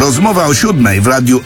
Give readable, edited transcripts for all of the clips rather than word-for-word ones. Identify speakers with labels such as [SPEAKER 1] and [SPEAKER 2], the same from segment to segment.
[SPEAKER 1] Rozmowa o 7 w radiu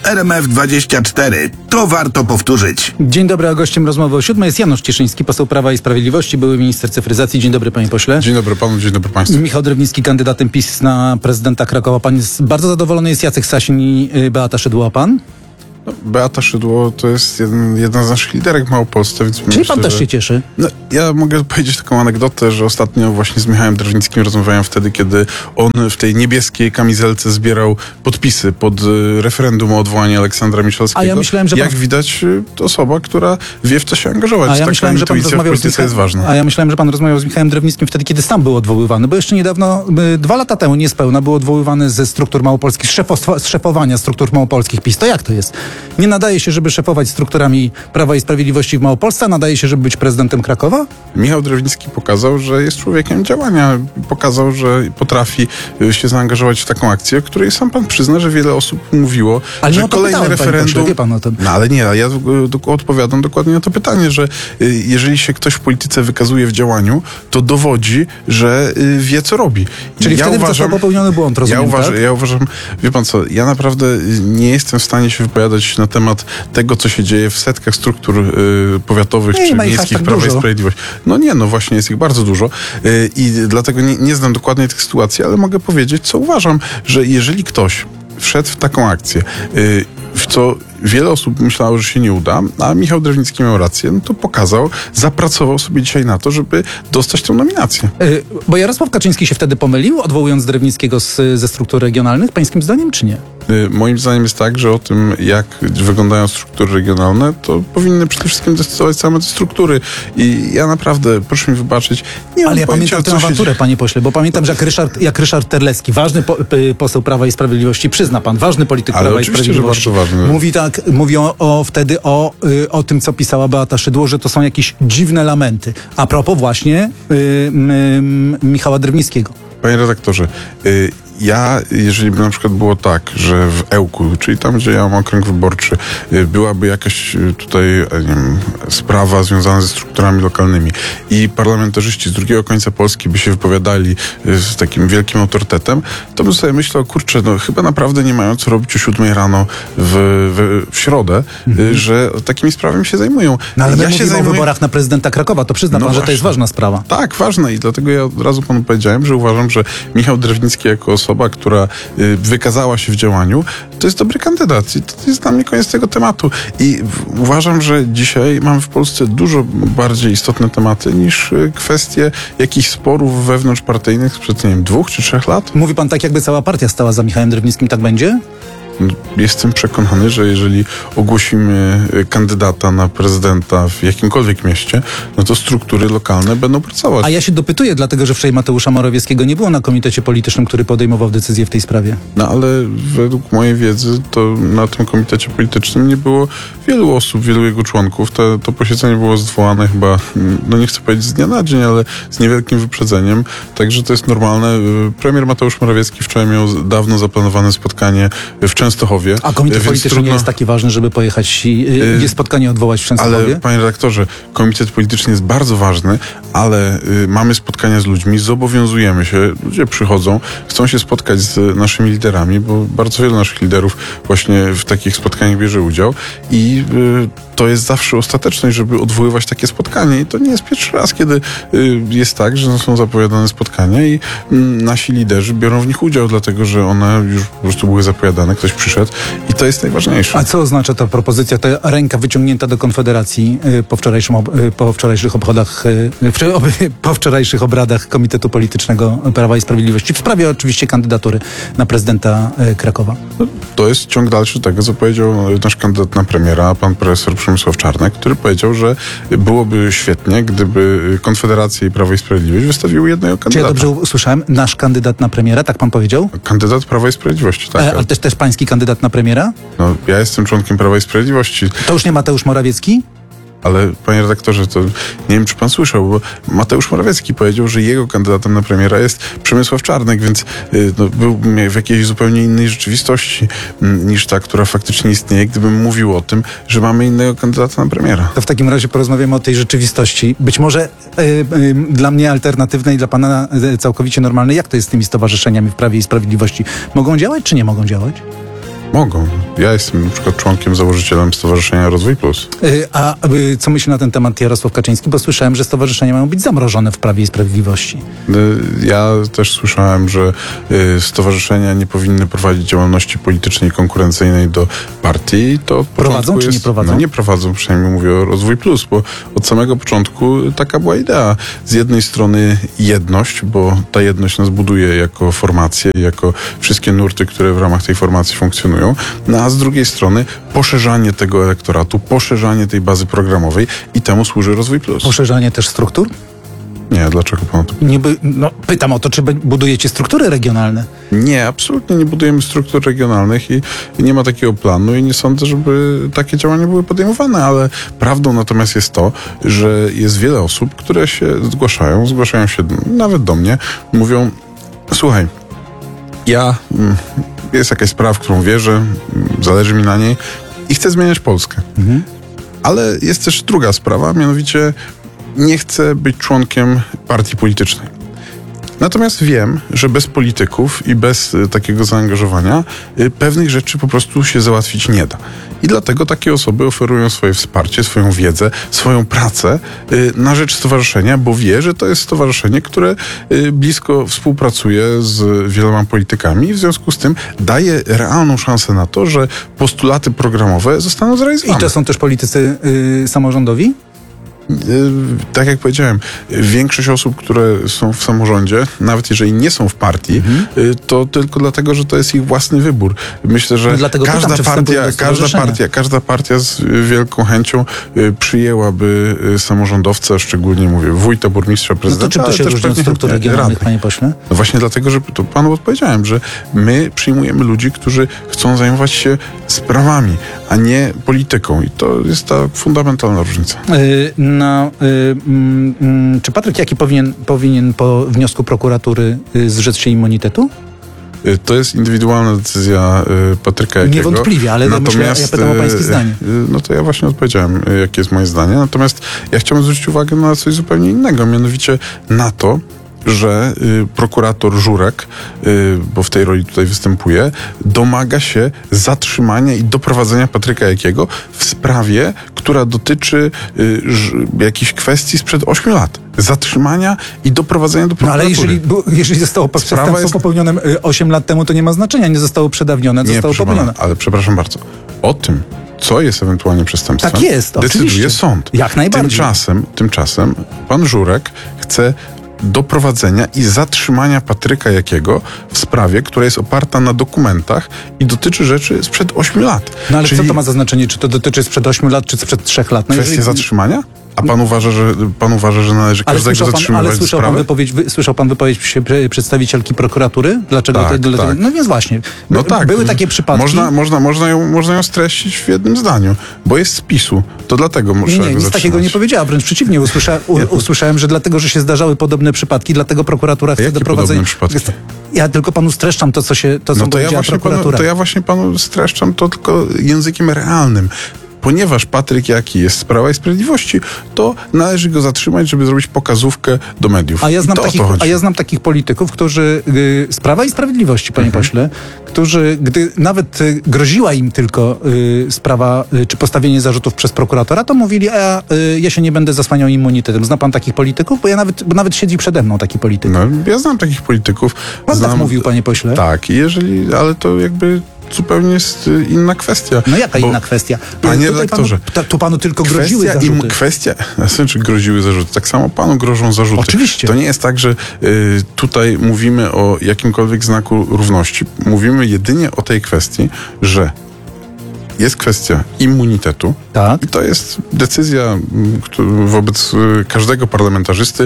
[SPEAKER 1] RMF24. To warto powtórzyć.
[SPEAKER 2] Dzień dobry, a gościem rozmowy o 7 jest Janusz Cieszyński, poseł Prawa i Sprawiedliwości, były minister cyfryzacji. Dzień dobry, panie pośle.
[SPEAKER 3] Dzień dobry panu, dzień dobry państwu.
[SPEAKER 2] Michał Drewnicki, kandydatem PiS na prezydenta Krakowa. Pan jest bardzo zadowolony, jest Jacek Sasin i Beata Szydło, a pan?
[SPEAKER 3] No, Beata Szydło to jest jedna z naszych liderek w Małopolsce, więc
[SPEAKER 2] Czyli
[SPEAKER 3] myślę,
[SPEAKER 2] pan też się cieszy?
[SPEAKER 3] No, ja mogę powiedzieć taką anegdotę, że ostatnio właśnie z Michałem Drewnickim rozmawiałem wtedy, kiedy on w tej niebieskiej kamizelce zbierał podpisy pod referendum o odwołanie Aleksandra Miszalskiego.
[SPEAKER 2] A ja myślałem, że pan...
[SPEAKER 3] Jak widać, to osoba, która wie, w co się angażować.
[SPEAKER 2] A ja
[SPEAKER 3] Taka
[SPEAKER 2] myślałem, że pan
[SPEAKER 3] intuicja w polityce jest ważna.
[SPEAKER 2] A ja myślałem, że pan rozmawiał z Michałem Drewnickim wtedy, kiedy sam był odwoływany, bo jeszcze niedawno, 2 lata temu niespełna, był odwoływany ze struktur małopolskich, z szefowania struktur małopolskich PiS. To jak to jest? Nie nadaje się, żeby szefować strukturami Prawa i Sprawiedliwości w Małopolsce, a nadaje się, żeby być prezydentem Krakowa?
[SPEAKER 3] Michał Drewnicki pokazał, że jest człowiekiem działania. Pokazał, że potrafi się zaangażować w taką akcję, o której sam pan przyzna, że wiele osób mówiło,
[SPEAKER 2] ale
[SPEAKER 3] że kolejne referendum...
[SPEAKER 2] Wie pan o tym.
[SPEAKER 3] No ale nie, ja odpowiadam dokładnie na to pytanie, że jeżeli się ktoś w polityce wykazuje w działaniu, to dowodzi, że wie, co robi.
[SPEAKER 2] Czyli wtedy został popełniony błąd, rozumiem,
[SPEAKER 3] ja uważam, wie pan co, ja naprawdę nie jestem w stanie się wypowiadać na temat tego, co się dzieje w setkach struktur powiatowych czy miejskich Prawa i Sprawiedliwości. No właśnie jest ich bardzo dużo i dlatego nie znam dokładnie tych sytuacji, ale mogę powiedzieć, co uważam, że jeżeli ktoś wszedł w taką akcję, w co wiele osób myślało, że się nie uda, a Michał Drewnicki miał rację, no to pokazał, zapracował sobie dzisiaj na to, żeby dostać tę nominację.
[SPEAKER 2] Bo Jarosław Kaczyński się wtedy pomylił, odwołując Drewnickiego ze struktur regionalnych, pańskim zdaniem, czy nie?
[SPEAKER 3] Moim zdaniem jest tak, że o tym, jak wyglądają struktury regionalne, to powinny przede wszystkim decydować same te struktury. I ja naprawdę, proszę mi wybaczyć, nie mam
[SPEAKER 2] Ale ja
[SPEAKER 3] pojęcia,
[SPEAKER 2] pamiętam tę awanturę, panie pośle, bo pamiętam, że jak Ryszard Terlecki, ważny poseł Prawa i Sprawiedliwości, przyzna pan, ważny polityk Prawa i Sprawiedliwości, mówi wtedy o tym, co pisała Beata Szydło, że to są jakieś dziwne lamenty. A propos właśnie Michała Drewnickiego.
[SPEAKER 3] Panie redaktorze, jeżeli by na przykład było tak, że w Ełku, czyli tam, gdzie ja mam okręg wyborczy, byłaby jakaś tutaj, nie wiem, sprawa związana ze strukturami lokalnymi i parlamentarzyści z drugiego końca Polski by się wypowiadali z takim wielkim autorytetem, to bym sobie myślał, kurczę, no chyba naprawdę nie mają co robić o 7 rano w środę, że takimi sprawami się zajmują.
[SPEAKER 2] No ale my mówimy o wyborach na prezydenta Krakowa, to przyzna pan, że to jest ważna sprawa.
[SPEAKER 3] Tak, ważna i dlatego ja od razu panu powiedziałem, że uważam, że Michał Drewnicki jako osoba, która wykazała się w działaniu, to jest dobry kandydat i to jest dla mnie koniec tego tematu. I uważam, że dzisiaj mamy w Polsce dużo bardziej istotne tematy niż kwestie jakichś sporów wewnątrzpartyjnych sprzed, nie wiem, 2 czy 3 lat.
[SPEAKER 2] Mówi pan tak, jakby cała partia stała za Michałem Drewnickim, tak będzie?
[SPEAKER 3] Jestem przekonany, że jeżeli ogłosimy kandydata na prezydenta w jakimkolwiek mieście, no to struktury lokalne będą pracować.
[SPEAKER 2] A ja się dopytuję, dlatego że wczoraj Mateusza Morawieckiego nie było na komitecie politycznym, który podejmował decyzję w tej sprawie.
[SPEAKER 3] No ale według mojej wiedzy to na tym komitecie politycznym nie było wielu osób, wielu jego członków. To posiedzenie było zwołane chyba, no nie chcę powiedzieć z dnia na dzień, ale z niewielkim wyprzedzeniem. Także to jest normalne. Premier Mateusz Morawiecki wczoraj miał dawno zaplanowane spotkanie w Częstochowie.
[SPEAKER 2] A komitet polityczny nie jest taki ważny, żeby pojechać i spotkanie odwołać w Częstochowie?
[SPEAKER 3] Ale panie redaktorze, komitet polityczny jest bardzo ważny, ale mamy spotkania z ludźmi, zobowiązujemy się, ludzie przychodzą, chcą się spotkać z naszymi liderami, bo bardzo wielu naszych liderów właśnie w takich spotkaniach bierze udział i to jest zawsze ostateczność, żeby odwoływać takie spotkanie i to nie jest pierwszy raz, kiedy jest tak, że są zapowiadane spotkania i nasi liderzy biorą w nich udział, dlatego że one już po prostu były zapowiadane, ktoś przyszedł i to jest najważniejsze.
[SPEAKER 2] A co oznacza ta propozycja, ta ręka wyciągnięta do Konfederacji po wczorajszych obradach Komitetu Politycznego Prawa i Sprawiedliwości w sprawie oczywiście kandydatury na prezydenta Krakowa?
[SPEAKER 3] To jest ciąg dalszy tego, co powiedział nasz kandydat na premiera, pan profesor Przemysław Czarnek, który powiedział, że byłoby świetnie, gdyby Konfederacja i Prawo i Sprawiedliwość wystawiły jednego kandydata.
[SPEAKER 2] Czy ja dobrze usłyszałem? Nasz kandydat na premiera, tak pan powiedział?
[SPEAKER 3] Kandydat Prawa i Sprawiedliwości, tak.
[SPEAKER 2] Ale też pański kandydat na premiera?
[SPEAKER 3] No, ja jestem członkiem Prawa i Sprawiedliwości.
[SPEAKER 2] To już nie Mateusz Morawiecki?
[SPEAKER 3] Ale panie redaktorze, to nie wiem, czy pan słyszał, bo Mateusz Morawiecki powiedział, że jego kandydatem na premiera jest Przemysław Czarnek, więc był w jakiejś zupełnie innej rzeczywistości niż ta, która faktycznie istnieje, gdybym mówił o tym, że mamy innego kandydata na premiera.
[SPEAKER 2] To w takim razie porozmawiamy o tej rzeczywistości. Być może dla mnie alternatywnej, dla pana całkowicie normalnej. Jak to jest z tymi stowarzyszeniami w Prawie i Sprawiedliwości? Mogą działać, czy nie mogą działać?
[SPEAKER 3] Mogą. Ja jestem na przykład członkiem, założycielem Stowarzyszenia Rozwój Plus.
[SPEAKER 2] A co myśli na ten temat Jarosław Kaczyński? Bo słyszałem, że stowarzyszenia mają być zamrożone w Prawie i Sprawiedliwości.
[SPEAKER 3] Ja też słyszałem, że stowarzyszenia nie powinny prowadzić działalności politycznej konkurencyjnej do partii. To
[SPEAKER 2] prowadzą czy nie prowadzą?
[SPEAKER 3] No nie prowadzą, przynajmniej mówię o Rozwój Plus, bo od samego początku taka była idea. Z jednej strony jedność, bo ta jedność nas buduje jako formację, jako wszystkie nurty, które w ramach tej formacji funkcjonują, no a z drugiej strony poszerzanie tego elektoratu, poszerzanie tej bazy programowej i temu służy Rozwój Plus.
[SPEAKER 2] Poszerzanie też struktur?
[SPEAKER 3] Nie, dlaczego pan to
[SPEAKER 2] pytam o to, czy budujecie struktury regionalne?
[SPEAKER 3] Nie, absolutnie nie budujemy struktur regionalnych i nie ma takiego planu i nie sądzę, żeby takie działania były podejmowane, ale prawdą natomiast jest to, że jest wiele osób, które się zgłaszają się nawet do mnie, mówią: słuchaj, jest jakaś sprawa, w którą wierzę, zależy mi na niej i chcę zmieniać Polskę. Ale jest też druga sprawa, mianowicie nie chcę być członkiem partii politycznej. Natomiast wiem, że bez polityków i bez takiego zaangażowania pewnych rzeczy po prostu się załatwić nie da. I dlatego takie osoby oferują swoje wsparcie, swoją wiedzę, swoją pracę na rzecz stowarzyszenia, bo wie, że to jest stowarzyszenie, które blisko współpracuje z wieloma politykami i w związku z tym daje realną szansę na to, że postulaty programowe zostaną zrealizowane.
[SPEAKER 2] I to są też politycy samorządowi?
[SPEAKER 3] Tak jak powiedziałem, większość osób, które są w samorządzie, nawet jeżeli nie są w partii, to tylko dlatego, że to jest ich własny wybór. Myślę, że każda partia z wielką chęcią przyjęłaby samorządowca, szczególnie mówię wójta, burmistrza, prezydenta.
[SPEAKER 2] No to czym to się różni od struktur regionalnych, panie pośle?
[SPEAKER 3] No właśnie dlatego, że to panu odpowiedziałem, że my przyjmujemy ludzi, którzy chcą zajmować się sprawami, a nie polityką. I to jest ta fundamentalna różnica.
[SPEAKER 2] Czy Patryk Jaki powinien po wniosku prokuratury zrzec się immunitetu?
[SPEAKER 3] To jest indywidualna decyzja Patryka Jakiego.
[SPEAKER 2] Niewątpliwie, ale ja pytam o pańskie zdanie.
[SPEAKER 3] No to ja właśnie odpowiedziałem, jakie jest moje zdanie. Natomiast ja chciałbym zwrócić uwagę na coś zupełnie innego, mianowicie na to, że prokurator Żurek, bo w tej roli tutaj występuje, domaga się zatrzymania i doprowadzenia Patryka Jakiego w sprawie, która dotyczy jakichś kwestii sprzed 8 lat. Zatrzymania i doprowadzenia do prokuratury.
[SPEAKER 2] No ale jeżeli zostało przestępstwo popełnione 8 lat temu, to nie ma znaczenia. Nie zostało przedawnione, zostało popełnione.
[SPEAKER 3] Ale przepraszam bardzo. O tym, co jest ewentualnie przestępstwem,
[SPEAKER 2] tak jest,
[SPEAKER 3] decyduje
[SPEAKER 2] oczywiście.
[SPEAKER 3] sąd.
[SPEAKER 2] Jak najbardziej.
[SPEAKER 3] Tymczasem pan Żurek chce doprowadzenia i zatrzymania Patryka Jakiego w sprawie, która jest oparta na dokumentach i dotyczy rzeczy sprzed 8 lat.
[SPEAKER 2] No ale co to ma za znaczenie? Czy to dotyczy sprzed 8 lat, czy sprzed 3 lat? No
[SPEAKER 3] kwestia zatrzymania? A pan uważa, że należy każdego zatrzymywać
[SPEAKER 2] ale słyszał pan wypowiedź przedstawicielki prokuratury? Dlaczego?
[SPEAKER 3] Tak.
[SPEAKER 2] No więc właśnie. Były takie przypadki.
[SPEAKER 3] Można ją streścić w jednym zdaniu, bo jest z PiS-u. To dlatego trzeba go zatrzymać.
[SPEAKER 2] Nic takiego nie powiedziała. Wręcz przeciwnie. Usłyszałem, że dlatego, że się zdarzały podobne przypadki, dlatego prokuratura chce doprowadzenia. Ja tylko panu streszczam to, co powiedziała prokuratura.
[SPEAKER 3] To ja właśnie panu streszczam to tylko językiem realnym. Ponieważ Patryk Jaki jest z Prawa i Sprawiedliwości, to należy go zatrzymać, żeby zrobić pokazówkę do mediów.
[SPEAKER 2] A ja znam takich polityków, którzy z Prawa i Sprawiedliwości, panie pośle, którzy, gdy nawet groziła im tylko sprawa, czy postawienie zarzutów przez prokuratora, to mówili, ja się nie będę zasłaniał immunitetem. Zna pan takich polityków? Bo nawet siedzi przede mną taki polityk.
[SPEAKER 3] No, ja znam takich polityków.
[SPEAKER 2] Pan tak mówił, panie pośle?
[SPEAKER 3] Tak, ale to jakby zupełnie jest inna kwestia.
[SPEAKER 2] No jaka inna kwestia?
[SPEAKER 3] Panie redaktorze.
[SPEAKER 2] Tu panu tylko groziły zarzuty.
[SPEAKER 3] Znaczy groziły zarzuty. Tak samo panu grożą zarzuty.
[SPEAKER 2] Oczywiście.
[SPEAKER 3] To nie jest tak, że tutaj mówimy o jakimkolwiek znaku równości. Mówimy jedynie o tej kwestii, że jest kwestia immunitetu.
[SPEAKER 2] Tak.
[SPEAKER 3] I to jest decyzja wobec każdego parlamentarzysty,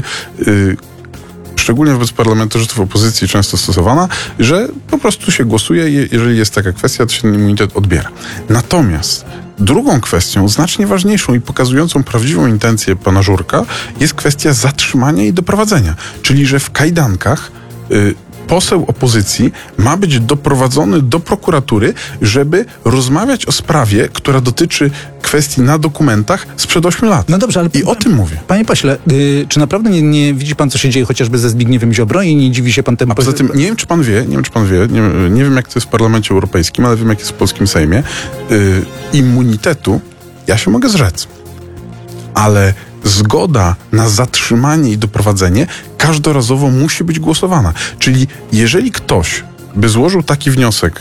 [SPEAKER 3] szczególnie wobec parlamentarzystów opozycji często stosowana, że po prostu się głosuje, jeżeli jest taka kwestia, to się ten immunitet odbiera. Natomiast drugą kwestią, znacznie ważniejszą i pokazującą prawdziwą intencję pana Żurka, jest kwestia zatrzymania i doprowadzenia. Czyli, że w kajdankach poseł opozycji ma być doprowadzony do prokuratury, żeby rozmawiać o sprawie, która dotyczy kwestii na dokumentach sprzed 8 lat.
[SPEAKER 2] No dobrze, ale
[SPEAKER 3] I o tym mówię.
[SPEAKER 2] Panie pośle, czy naprawdę nie widzi pan, co się dzieje chociażby ze Zbigniewem Ziobro i nie dziwi się pan temu?
[SPEAKER 3] A poza tym, nie wiem, czy pan wie, nie wiem, jak to jest w Parlamencie Europejskim, ale wiem, jak jest w polskim Sejmie. Immunitetu ja się mogę zrzec. Ale zgoda na zatrzymanie i doprowadzenie każdorazowo musi być głosowana. Czyli jeżeli ktoś by złożył taki wniosek,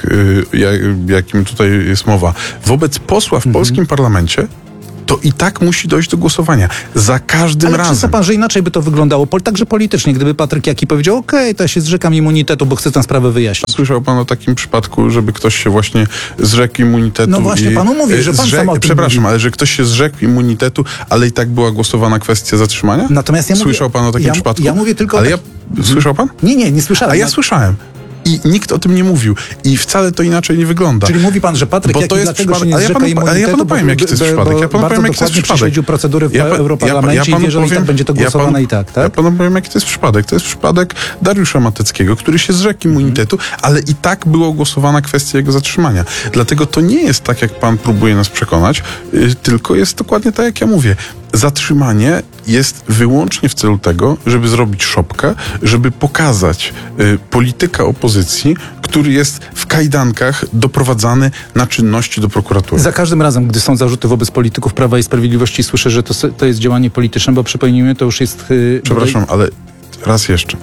[SPEAKER 3] jakim tutaj jest mowa, wobec posła w polskim parlamencie, to i tak musi dojść do głosowania. Za każdym razem.
[SPEAKER 2] Ale przyzna pan, że inaczej by to wyglądało, także politycznie, gdyby Patryk Jaki powiedział, okej, to ja się zrzekam immunitetu, bo chcę tę sprawę wyjaśnić.
[SPEAKER 3] Słyszał pan o takim przypadku, żeby ktoś się właśnie zrzekł immunitetu?
[SPEAKER 2] No właśnie, panu mówię, że pan sam o tym
[SPEAKER 3] Przepraszam,
[SPEAKER 2] mówi.
[SPEAKER 3] ale że ktoś się zrzekł immunitetu, ale i tak była głosowana kwestia zatrzymania?
[SPEAKER 2] Natomiast ja
[SPEAKER 3] Słyszał pan o takim przypadku?
[SPEAKER 2] Ja mówię tylko...
[SPEAKER 3] Ale słyszał pan?
[SPEAKER 2] Nie słyszałem.
[SPEAKER 3] A ja słyszałem. I nikt o tym nie mówił. I wcale to inaczej nie wygląda.
[SPEAKER 2] Czyli mówi pan, że Patryk Jaki dlatego się nie zrzeka immunitetu,
[SPEAKER 3] ale ja panu powiem, jaki to jest przypadek. Ja panu
[SPEAKER 2] bardzo
[SPEAKER 3] powiem, jaki to jest
[SPEAKER 2] dokładnie
[SPEAKER 3] przypadek.
[SPEAKER 2] prześledził procedury w Europarlamencie i wie, że i tak będzie to głosowane i tak, tak?
[SPEAKER 3] Ja panu powiem, jaki to jest przypadek. To jest przypadek Dariusza Mateckiego, który się zrzekł immunitetu, ale i tak była głosowana kwestia jego zatrzymania. Dlatego to nie jest tak, jak pan próbuje nas przekonać, tylko jest dokładnie tak, jak ja mówię. Zatrzymanie jest wyłącznie w celu tego, żeby zrobić szopkę, żeby pokazać polityka opozycji, który jest w kajdankach doprowadzany na czynności do prokuratury.
[SPEAKER 2] Za każdym razem, gdy są zarzuty wobec polityków Prawa i Sprawiedliwości, słyszę, że to jest działanie polityczne, bo przypomnijmy, to już jest...
[SPEAKER 3] Przepraszam, ale raz jeszcze.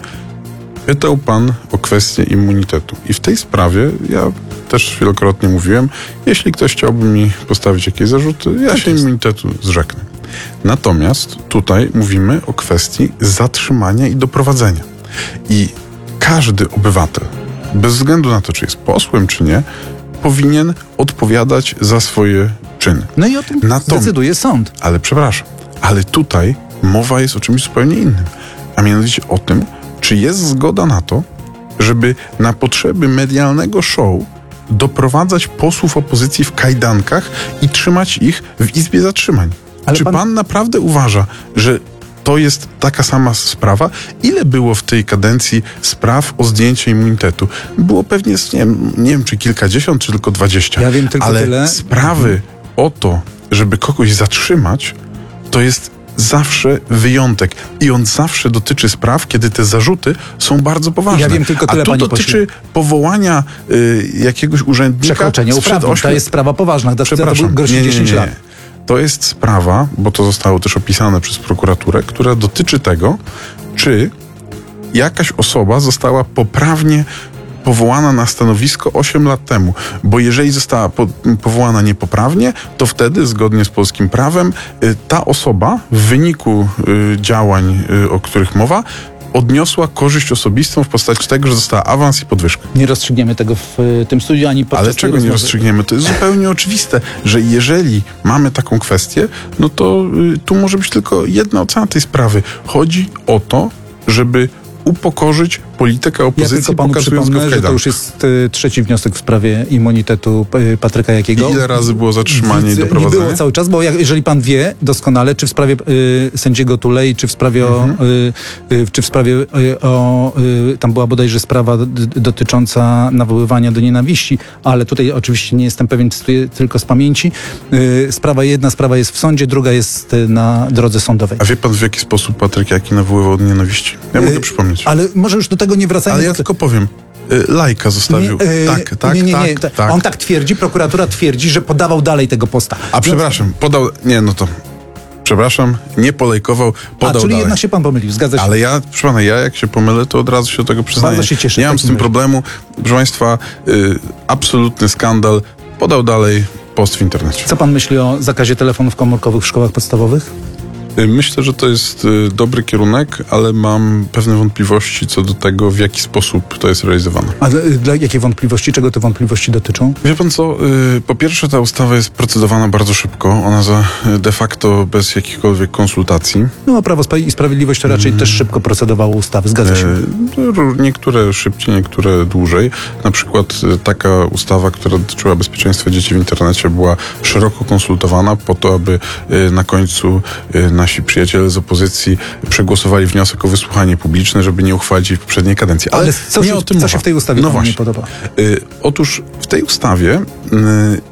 [SPEAKER 3] Pytał pan o kwestię immunitetu. I w tej sprawie ja też wielokrotnie mówiłem, jeśli ktoś chciałby mi postawić jakieś zarzuty, ja się immunitetu zrzeknę. Natomiast tutaj mówimy o kwestii zatrzymania i doprowadzenia. I każdy obywatel, bez względu na to, czy jest posłem, czy nie, powinien odpowiadać za swoje czyny.
[SPEAKER 2] No i o tym decyduje sąd.
[SPEAKER 3] Ale przepraszam, ale tutaj mowa jest o czymś zupełnie innym. A mianowicie o tym, czy jest zgoda na to, żeby na potrzeby medialnego show doprowadzać posłów opozycji w kajdankach i trzymać ich w Izbie Zatrzymań. Ale czy pan naprawdę uważa, że to jest taka sama sprawa? Ile było w tej kadencji spraw o zdjęcie immunitetu? Było pewnie, nie wiem, czy kilkadziesiąt, czy tylko 20.
[SPEAKER 2] Ja wiem tylko
[SPEAKER 3] ale
[SPEAKER 2] tyle.
[SPEAKER 3] Sprawy o to, żeby kogoś zatrzymać, to jest zawsze wyjątek. I on zawsze dotyczy spraw, kiedy te zarzuty są bardzo poważne.
[SPEAKER 2] Ja wiem tylko tyle,
[SPEAKER 3] a tu dotyczy powołania jakiegoś urzędnika
[SPEAKER 2] przekroczenia uprawnień. To jest sprawa poważna.
[SPEAKER 3] Przepraszam.
[SPEAKER 2] Grozi 10 lat.
[SPEAKER 3] To jest sprawa, bo to zostało też opisane przez prokuraturę, która dotyczy tego, czy jakaś osoba została poprawnie powołana na stanowisko 8 lat temu. Bo jeżeli została powołana niepoprawnie, to wtedy, zgodnie z polskim prawem, ta osoba w wyniku działań, o których mowa, odniosła korzyść osobistą w postaci tego, że dostała awans i podwyżkę.
[SPEAKER 2] Nie rozstrzygniemy tego w tym studiu, ani podczas
[SPEAKER 3] Ale czego nie rozstrzygniemy? To jest zupełnie oczywiste, że jeżeli mamy taką kwestię, no to tu może być tylko jedna ocena tej sprawy. Chodzi o to, żeby upokorzyć politykę opozycji,
[SPEAKER 2] ja tylko panu przypomnę, że to już jest trzeci wniosek w sprawie immunitetu Patryka Jakiego.
[SPEAKER 3] I ile razy było zatrzymanie i doprowadzenie?
[SPEAKER 2] Nie było cały czas, bo jeżeli pan wie doskonale, czy w sprawie sędziego Tulei, czy w sprawie tam była bodajże sprawa dotycząca nawoływania do nienawiści, ale tutaj oczywiście nie jestem pewien, cytuję tylko z pamięci. Jedna sprawa jest w sądzie, druga jest na drodze sądowej.
[SPEAKER 3] A wie pan, w jaki sposób Patryk Jaki nawoływał do nienawiści? Ja mogę przypomnieć.
[SPEAKER 2] Ale może już do tego nie wracajmy.
[SPEAKER 3] Ale ja tylko powiem. Lajka zostawił. Tak.
[SPEAKER 2] On tak twierdzi, prokuratura twierdzi, że podawał dalej tego posta.
[SPEAKER 3] A przepraszam, podał... Nie, no to... Przepraszam, nie polejkował, podał
[SPEAKER 2] czyli
[SPEAKER 3] dalej.
[SPEAKER 2] jednak się pan pomylił, zgadza się.
[SPEAKER 3] Ale proszę pana, jak się pomylę, to od razu się do tego przyznaję.
[SPEAKER 2] Bardzo się cieszę.
[SPEAKER 3] Nie mam z tym problemu. Proszę państwa, absolutny skandal. Podał dalej post w internecie.
[SPEAKER 2] Co pan myśli o zakazie telefonów komórkowych w szkołach podstawowych?
[SPEAKER 3] Myślę, że to jest dobry kierunek, ale mam pewne wątpliwości co do tego, w jaki sposób to jest realizowane.
[SPEAKER 2] A dla jakiej wątpliwości? Czego te wątpliwości dotyczą?
[SPEAKER 3] Wie pan co, po pierwsze ta ustawa jest procedowana bardzo szybko. Ona de facto bez jakichkolwiek konsultacji.
[SPEAKER 2] No a Prawo i Sprawiedliwość to raczej też szybko procedowało ustawy, zgadza się?
[SPEAKER 3] Niektóre szybciej, niektóre dłużej. Na przykład taka ustawa, która dotyczyła bezpieczeństwa dzieci w internecie, była szeroko konsultowana po to, aby na końcu nasi przyjaciele z opozycji przegłosowali wniosek o wysłuchanie publiczne, żeby nie uchwalić jej w poprzedniej kadencji. Ale
[SPEAKER 2] co się w tej ustawie panu nie podoba?
[SPEAKER 3] Otóż w tej ustawie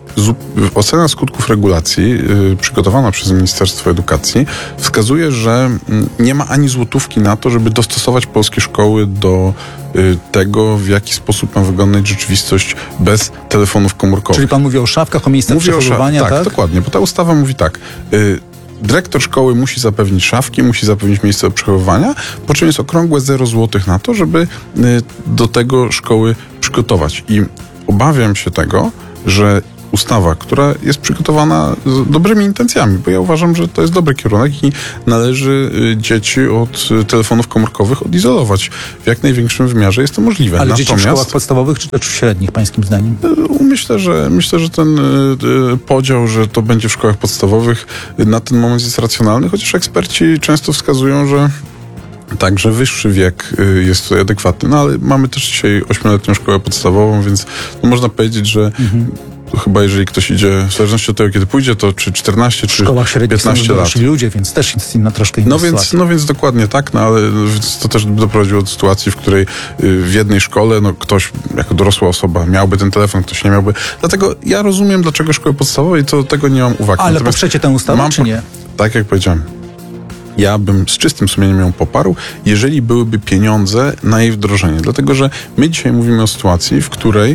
[SPEAKER 3] ocena skutków regulacji przygotowana przez Ministerstwo Edukacji wskazuje, że nie ma ani złotówki na to, żeby dostosować polskie szkoły do tego, w jaki sposób ma wyglądać rzeczywistość bez telefonów komórkowych.
[SPEAKER 2] Czyli pan mówi o szafkach, o miejscach przechowywania, tak?
[SPEAKER 3] Tak, dokładnie, bo ta ustawa mówi tak. Dyrektor szkoły musi zapewnić szafki, musi zapewnić miejsce do przechowywania, po czym jest okrągłe 0 złotych na to, żeby do tego szkoły przygotować. I obawiam się tego, że ustawa, która jest przygotowana z dobrymi intencjami, bo ja uważam, że to jest dobry kierunek i należy dzieci od telefonów komórkowych odizolować. W jak największym wymiarze jest to możliwe.
[SPEAKER 2] Ale dzieci w szkołach podstawowych czy też w średnich, pańskim zdaniem?
[SPEAKER 3] Myślę, że ten podział, że to będzie w szkołach podstawowych, na ten moment jest racjonalny, chociaż eksperci często wskazują, że także wyższy wiek jest tutaj adekwatny. No ale mamy też dzisiaj 8-letnią szkołę podstawową, więc można powiedzieć, że chyba jeżeli ktoś idzie, w zależności od tego, kiedy pójdzie, to czy 14, czy 15 lat.
[SPEAKER 2] Ludzie, więc też jest troszkę inna sytuacja.
[SPEAKER 3] No więc dokładnie tak, no ale to też doprowadziło do sytuacji, w której w jednej szkole ktoś jako dorosła osoba miałby ten telefon, ktoś nie miałby. Dlatego ja rozumiem, dlaczego szkoły podstawowej, to tego nie mam uwagi.
[SPEAKER 2] Ale poprzecie tę ustawę, czy nie?
[SPEAKER 3] Tak jak powiedziałem. Ja bym z czystym sumieniem ją poparł, jeżeli byłyby pieniądze na jej wdrożenie. Dlatego, że my dzisiaj mówimy o sytuacji, w której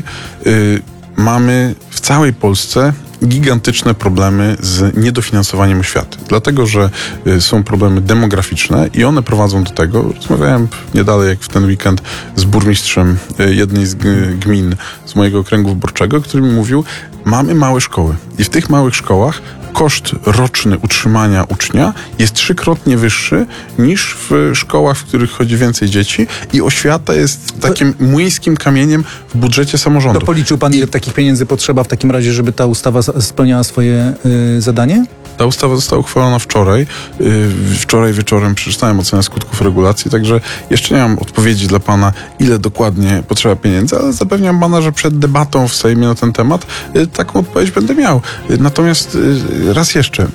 [SPEAKER 3] mamy w całej Polsce gigantyczne problemy z niedofinansowaniem oświaty. Dlatego, że są problemy demograficzne i one prowadzą do tego, rozmawiałem nie dalej jak w ten weekend z burmistrzem jednej z gmin z mojego okręgu wyborczego, który mi mówił, mamy małe szkoły i w tych małych szkołach koszt roczny utrzymania ucznia jest 3-krotnie wyższy niż w szkołach, w których chodzi więcej dzieci i oświata jest takim młyńskim kamieniem w budżecie samorządu.
[SPEAKER 2] To policzył pan, ile takich pieniędzy potrzeba w takim razie, żeby ta ustawa spełniała swoje zadanie?
[SPEAKER 3] Ta ustawa została uchwalona wczoraj. Wczoraj wieczorem przeczytałem ocenę skutków regulacji, także jeszcze nie mam odpowiedzi dla pana, ile dokładnie potrzeba pieniędzy, ale zapewniam pana, że przed debatą w Sejmie na ten temat taką odpowiedź będę miał. Natomiast raz jeszcze.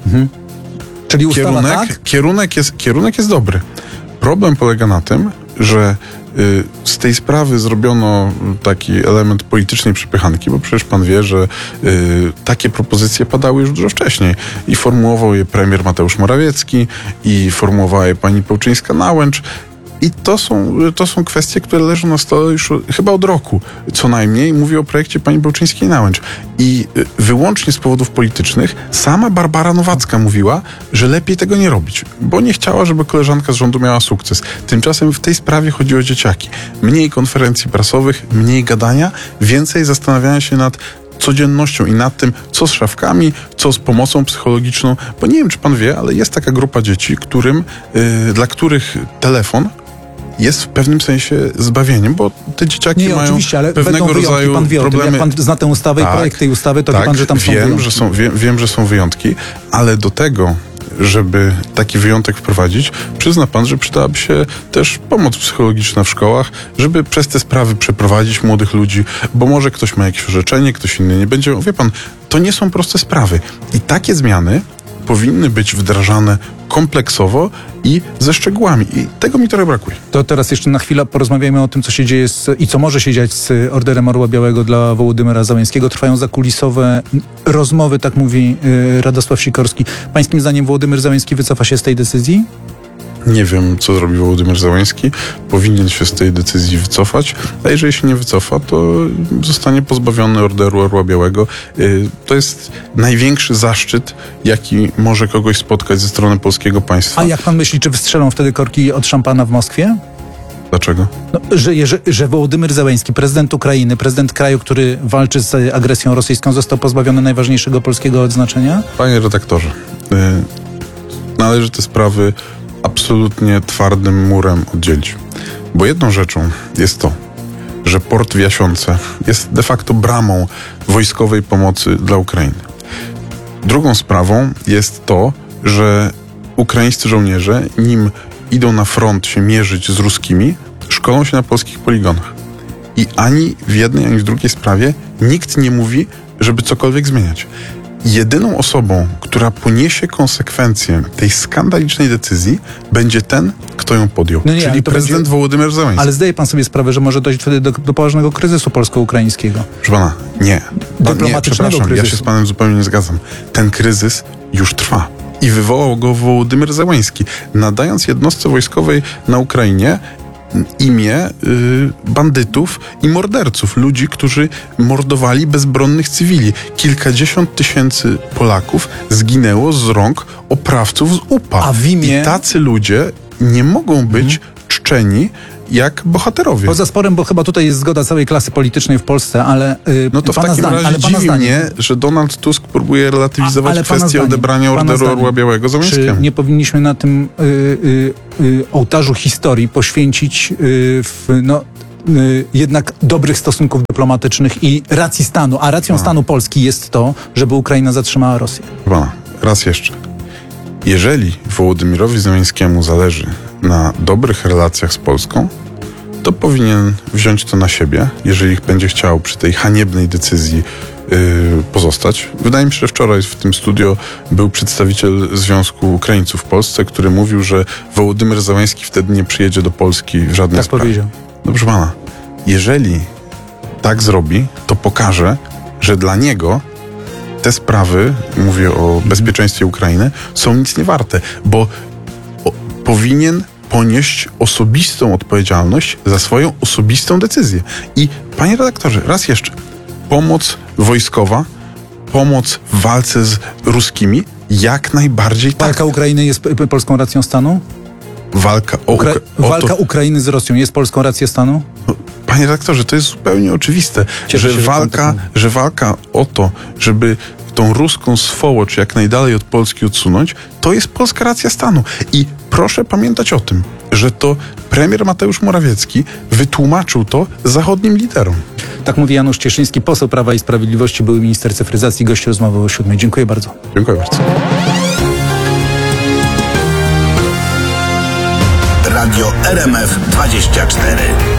[SPEAKER 2] Czyli ustawa, tak?
[SPEAKER 3] Kierunek jest dobry. Problem polega na tym, że z tej sprawy zrobiono taki element politycznej przepychanki, bo przecież pan wie, że takie propozycje padały już dużo wcześniej i formułował je premier Mateusz Morawiecki i formułowała je pani Pełczyńska-Nałęcz. I to są kwestie, które leżą na stole już chyba od roku, co najmniej. Mówię o projekcie pani Pełczyńskiej-Nałęcz. I wyłącznie z powodów politycznych sama Barbara Nowacka mówiła, że lepiej tego nie robić, bo nie chciała, żeby koleżanka z rządu miała sukces. Tymczasem w tej sprawie chodzi o dzieciaki. Mniej konferencji prasowych, mniej gadania, więcej zastanawiania się nad codziennością i nad tym, co z szafkami, co z pomocą psychologiczną, bo nie wiem, czy pan wie, ale jest taka grupa dzieci, dla których telefon jest w pewnym sensie zbawieniem, bo te dzieciaki mają
[SPEAKER 2] oczywiście, ale
[SPEAKER 3] pewnego rodzaju
[SPEAKER 2] pan wie
[SPEAKER 3] problemy.
[SPEAKER 2] Jak pan zna tę ustawę i projekt tej ustawy, to wie pan, że tam są wyjątki.
[SPEAKER 3] Wiem, że są wyjątki, ale do tego, żeby taki wyjątek wprowadzić, przyzna pan, że przydałaby się też pomoc psychologiczna w szkołach, żeby przez te sprawy przeprowadzić młodych ludzi, bo może ktoś ma jakieś orzeczenie, ktoś inny nie będzie. Wie pan, to nie są proste sprawy. I takie zmiany powinny być wdrażane kompleksowo i ze szczegółami. I tego mi trochę brakuje.
[SPEAKER 2] To teraz jeszcze na chwilę porozmawiajmy o tym, co się dzieje i co może się dziać z Orderem Orła Białego dla Wołodymyra Załęskiego. Trwają zakulisowe rozmowy, tak mówi Radosław Sikorski. Pańskim zdaniem Wołodymyr Załęski wycofa się z tej decyzji?
[SPEAKER 3] Nie wiem, co zrobi Wołodymyr Załęski. Powinien się z tej decyzji wycofać, a jeżeli się nie wycofa, to zostanie pozbawiony Orderu Orła Białego. To jest największy zaszczyt, jaki może kogoś spotkać ze strony polskiego państwa.
[SPEAKER 2] A jak pan myśli, czy wystrzelą wtedy korki od szampana w Moskwie?
[SPEAKER 3] Dlaczego?
[SPEAKER 2] No, że Wołodymyr Załęski, prezydent Ukrainy, prezydent kraju, który walczy z agresją rosyjską, został pozbawiony najważniejszego polskiego odznaczenia?
[SPEAKER 3] Panie redaktorze, należy te sprawy absolutnie twardym murem oddzielić. Bo jedną rzeczą jest to, że port w Jasionce jest de facto bramą wojskowej pomocy dla Ukrainy. Drugą sprawą jest to, że ukraińscy żołnierze, nim idą na front się mierzyć z ruskimi, szkolą się na polskich poligonach. I ani w jednej, ani w drugiej sprawie nikt nie mówi, żeby cokolwiek zmieniać. Jedyną osobą, która poniesie konsekwencje tej skandalicznej decyzji, będzie ten, kto ją podjął, czyli prezydent Wołodymyr Załęski.
[SPEAKER 2] Ale zdaje pan sobie sprawę, że może dojść wtedy do poważnego kryzysu polsko-ukraińskiego?
[SPEAKER 3] Proszę pana, nie.
[SPEAKER 2] dyplomatycznego kryzysu.
[SPEAKER 3] Ja się z panem zupełnie nie zgadzam. Ten kryzys już trwa. I wywołał go Wołodymyr Zełański, nadając jednostce wojskowej na Ukrainie imię bandytów i morderców, ludzi, którzy mordowali bezbronnych cywili. Kilkadziesiąt tysięcy Polaków zginęło z rąk oprawców z UPA.
[SPEAKER 2] A w imię...
[SPEAKER 3] I tacy ludzie nie mogą być czczeni jak bohaterowie.
[SPEAKER 2] Poza sporem, bo chyba tutaj jest zgoda całej klasy politycznej w Polsce, ale
[SPEAKER 3] no to w takim razie dziwi mnie, że Donald Tusk próbuje relatywizować kwestię odebrania Orderu Orła Białego Zełańskiemu.
[SPEAKER 2] Czy nie powinniśmy na tym ołtarzu historii poświęcić jednak dobrych stosunków dyplomatycznych i racji stanu, a racją stanu Polski jest to, żeby Ukraina zatrzymała Rosję.
[SPEAKER 3] Raz jeszcze. Jeżeli Wołodymyrowi Zełańskiemu zależy na dobrych relacjach z Polską, to powinien wziąć to na siebie, jeżeli będzie chciał przy tej haniebnej decyzji pozostać. Wydaje mi się, że wczoraj w tym studio był przedstawiciel Związku Ukraińców w Polsce, który mówił, że Wołodymyr Zełański wtedy nie przyjedzie do Polski w żadnej sprawie.
[SPEAKER 2] Tak powiedział.
[SPEAKER 3] No proszę pana, jeżeli tak zrobi, to pokaże, że dla niego te sprawy, mówię o bezpieczeństwie Ukrainy, są nic nie warte, bo powinien ponieść osobistą odpowiedzialność za swoją osobistą decyzję. I panie redaktorze, raz jeszcze, pomoc wojskowa, pomoc w walce z ruskimi, jak najbardziej tak.
[SPEAKER 2] Walka Ukrainy jest polską racją stanu?
[SPEAKER 3] Walka
[SPEAKER 2] Ukrainy z Rosją jest polską racją stanu?
[SPEAKER 3] Panie redaktorze, to jest zupełnie oczywiste, że walka o to, żeby tą ruską swołocz jak najdalej od Polski odsunąć, to jest polska racja stanu. I proszę pamiętać o tym, że to premier Mateusz Morawiecki wytłumaczył to zachodnim liderom.
[SPEAKER 2] Tak mówi Janusz Cieszyński, poseł Prawa i Sprawiedliwości, były minister cyfryzacji, gość rozmowy o 7. Dziękuję bardzo.
[SPEAKER 3] Dziękuję bardzo.
[SPEAKER 1] Radio RMF 24.